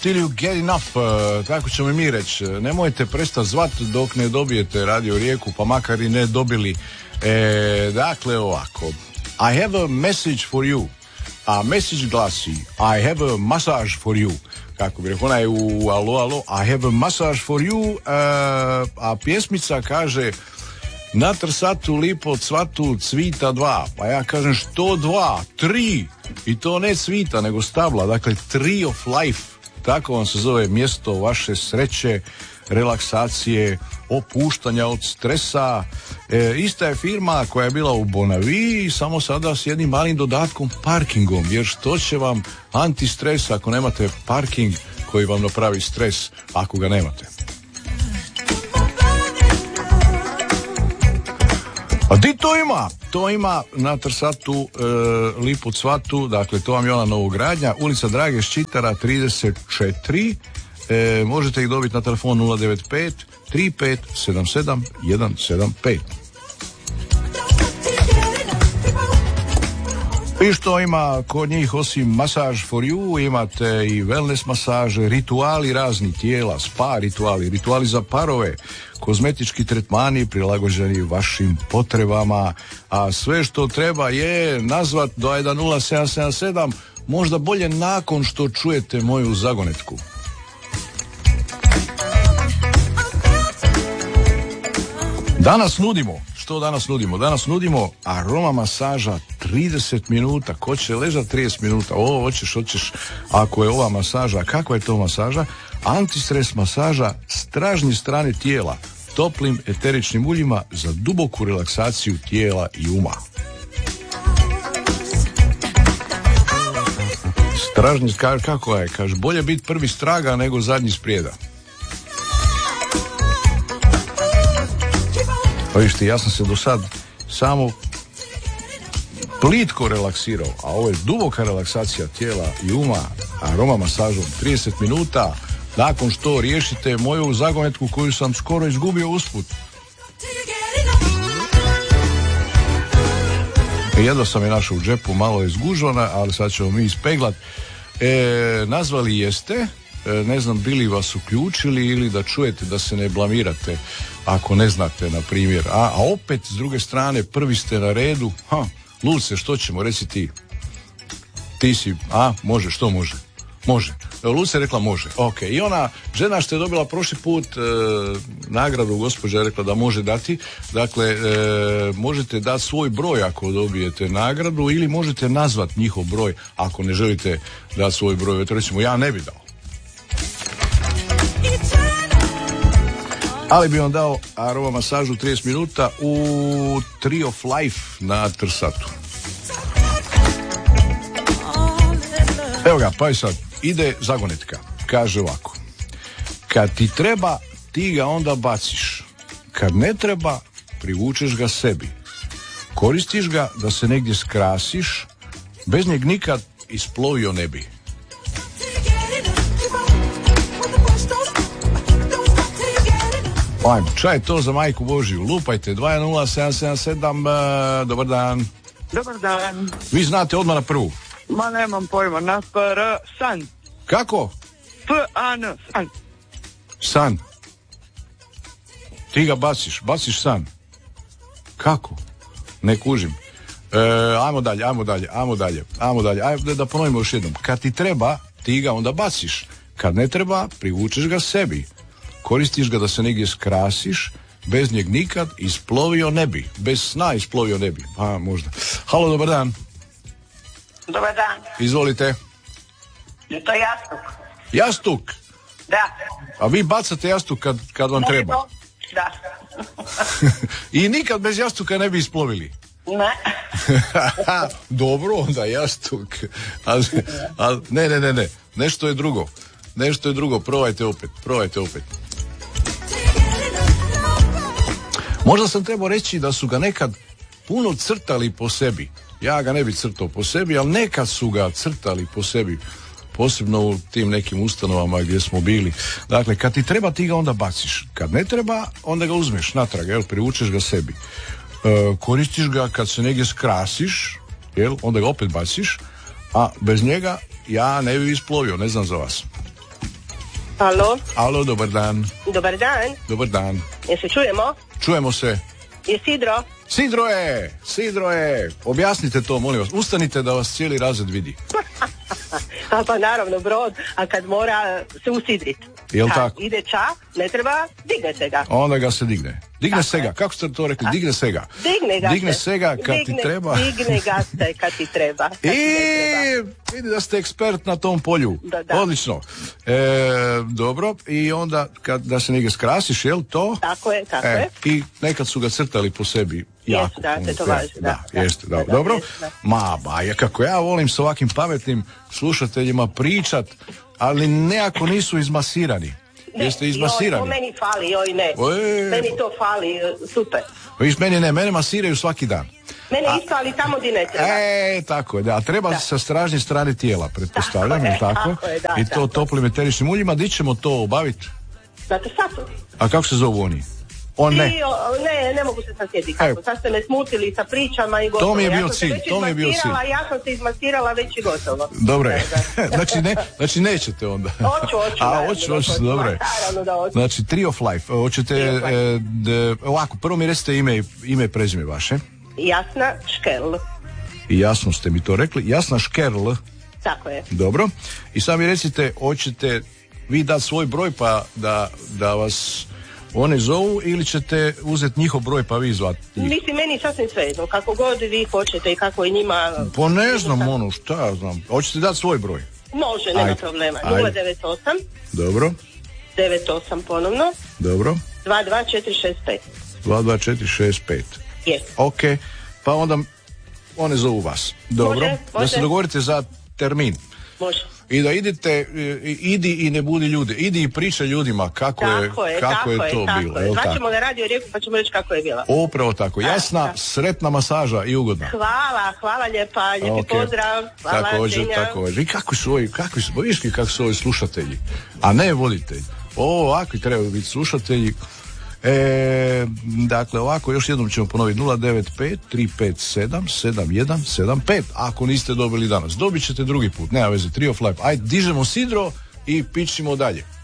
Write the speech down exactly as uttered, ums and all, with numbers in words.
till you get enough, uh, tako ćemo i mi reći. Nemojte prestati zvat dok ne dobijete Radio Rijeku, pa makar i ne dobili. E, dakle, ovako. I have a message for you. A message glasi I have a massage for you. Kako bi rekao, ona je u alo, alo, I have a massage for you, uh, a pjesmica kaže na trsatu lipo cvatu cvita dva. Pa ja kažem što dva? Tri. I to ne cvita, nego stabla. Dakle, Tree of Life. Tako vam se zove mjesto vaše sreće, relaksacije, opuštanja od stresa. E, ista je firma koja je bila u Bonaviji, samo sada s jednim malim dodatkom parkingom. Jer što će vam antistres ako nemate parking koji vam napravi stres ako ga nemate? A di to ima? To ima na trsatu e, lipu cvatu, dakle to vam je ona novogradnja, ulica Drage Ščitara trideset četiri. E, možete ih dobiti na telefon nula devet pet tri pet sedam sedam jedan sedam pet. I što ima kod njih osim Massage for you, imate i wellness masaže, rituali razni tijela, spa rituali, rituali za parove, kozmetički tretmani prilagođeni vašim potrebama, a sve što treba je nazvat do jedan nula sedam sedam sedam, možda bolje nakon što čujete moju zagonetku. Danas nudimo, što danas nudimo? Danas nudimo aroma masaža trideset minuta. Ko će ležati trideset minuta? O, hoćeš, hoćeš. Ako je ova masaža, kakva je to masaža? Antistres masaža stražnje strane tijela, toplim eteričnim uljima za duboku relaksaciju tijela i uma. Stražnji, kako je? Kaže, bolje biti prvi straga nego zadnji sprijeda. Pa vište, ja sam se do sad samo plitko relaksirao, a ovo je duboka relaksacija tijela i uma aroma masažom trideset minuta, nakon što riješite moju zagonetku koju sam skoro izgubio usput. Jedva sam je našao u džepu, malo je zgužvana, ali sad ćemo mi ispeglat. E, nazvali jeste, e, ne znam bili vas uključili ili da čujete da se ne blamirate ako ne znate, na primjer. A, a opet, s druge strane, prvi ste na redu. Ha, Luce, što ćemo, reci ti. Ti si, a, može, što može? Može. Luce je rekla može. Ok, i ona žena što je dobila prošli put e, nagradu, gospođa je rekla da može dati. Dakle, e, možete dati svoj broj ako dobijete nagradu ili možete nazvat njihov broj ako ne želite dati svoj broj. Eto, recimo, ja ne bi dao. Ali bi vam dao aroma masažu trideset minuta u Tree of Life na Trsatu. Evo ga, pa i sad ide zagonetka. Kaže ovako: kad ti treba, ti ga onda baciš. Kad ne treba, privučeš ga sebi. Koristiš ga da se negdje skrasiš, bez njeg nikad isplovio ne bi. Ajmo, šta je to za majku Božiju? Lupajte, dva nula sedam sedam sedam, uh, dobar dan. Dobar dan. Vi znate odmah na prvu. Ma nemam pojma, na P R san. Kako? P A N, san. San. Ti ga baciš, baciš san. Kako? Ne kužim. E, ajmo dalje, ajmo dalje, ajmo dalje, ajmo dalje. Ajmo da ponovimo još jednom. Kad ti treba, ti ga onda baciš. Kad ne treba, privučeš ga sebi. Koristiš ga da se negdje skrasiš, bez njeg nikad isplovio ne bi. Bez sna isplovio ne bi. Pa možda. Halo, dobar dan. Dobar dan. Izvolite. Je to jastuk? Jastuk? Da. A vi bacate jastuk kad, kad vam treba? Da. I nikad bez jastuka ne bi isplovili? Ne. Dobro, onda jastuk. Ali, ali, ne, ne, ne, ne. Nešto je drugo. Nešto je drugo. Probajte opet. Probajte opet. Možda sam trebao reći da su ga nekad puno crtali po sebi. Ja ga ne bi crtao po sebi, ali nekad su ga crtali po sebi. Posebno u tim nekim ustanovama gdje smo bili. Dakle, kad ti treba, ti ga onda baciš. Kad ne treba, onda ga uzmeš natrag, jel, privučeš ga sebi. E, koristiš ga kad se negdje skrasiš, jel, onda ga opet baciš, a bez njega ja ne bi isplovio, ne znam za vas. Alo, Alo, dobar dan. dobar dan. Dobar dan. Jel se čujemo? Čujemo se. Je Sidro? Sidro je, Sidro je. Objasnite to, molim vas. Ustanite da vas cijeli razred vidi. A pa naravno brod, a kad mora se usidrit. Jel Kad tako? ide ča, ne treba, digne se ga. Onda ga se digne. Digne Tako se ga. je. Kako ste to rekli? Digne se ga. Digne ga Digne se. se ga kad digne, ti treba. Digne ga se kad ti treba. Kad ti ne treba. I vidi da ste ekspert na tom polju. Da, da. Odlično. E, dobro. I onda kad da se negdje skrasiš, jel to? Tako je, tako E, je. I nekad su ga crtali po sebi jako. Jesu, da, puno. tetovaže, da, da, da. jeste, da, Da, da, dobro. jesu, da. Ma, ba, ja, kako ja volim s ovakvim pametnim slušateljima pričat, ali ne ako nisu izmasirani. Ne, Jeste joj, izmasirani? to meni fali, joj ne. E, Meni to fali, e, super. Viš, meni ne, mene masiraju svaki dan. Mene isto, ali tamo di ne treba. E, tako je, da. Treba Da. sa stražnje strane tijela, pretpostavljam, Tako je, jel tako? tako je, da, I to tako je. toplim eteričnim uljima. Di ćemo to obaviti? Znate sad? A kako se zovu oni? On ne. I, o, ne, ne mogu se sad sjetiti kako. Evo. Sad ste me smutili sa pričama i gotovo. mi je Ja bio sam se cilj, već to mi je bio izmasirala, cilj. Ja sam se izmasirala već i gotovo. Dobro je. Da, da. znači, ne, znači nećete onda. Hoću, hoću, A, naravno hoću, da hoću, hoću, dobro je. naravno da hoću. Znači, Tree of Life. Hoćete, Tree of Life. e, d- ovako, prvo mi recite ime, ime i prezime vaše. Jasna Škerl. I jasno ste mi to rekli. Jasna Škerl. Tako je. Dobro. I sad mi recite, hoćete vi dati svoj broj pa da, da vas one zovu ili ćete uzeti njihov broj pa vi zvati njih? Mislim, meni sasvim svejedno. Kako god vi hoćete i kako je njima... Pa ne znam, ono, šta ja znam. Hoćete dati svoj broj? Može, nema Ajde, problema. ajde. nula devet osam Dobro, devet osam ponovno dobro. dva dva četiri šest pet. dva dva četiri šest pet. Jest. Ok, pa onda one zovu vas. Dobro, Može, da može. se dogovorite za termin. Može. I da idete, i- idi i ne budi ljude. Idi i priča ljudima kako je, Tako je, kako tako je je, to tako bilo. je. jel Zvaćemo tako? na radio Rijeku pa ćemo reći kako je bila. Upravo tako. Jasna, Da. sretna masaža i ugodna. Hvala, hvala lijepa, lijepi Ok. pozdrav. Hvala, Također, Ženja. također. I kakvi su ovi, kakvi su, viš kako su ovi slušatelji, a ne voditelji. Ovo ovakvi trebaju biti slušatelji. E, dakle, ovako, još jednom ćemo ponoviti nula devet pet tri pet sedam sedam jedan sedam pet. Ako niste dobili danas, dobit ćete drugi put. Nema veze, Tree of Life. Ajde, dižemo sidro i pićimo dalje.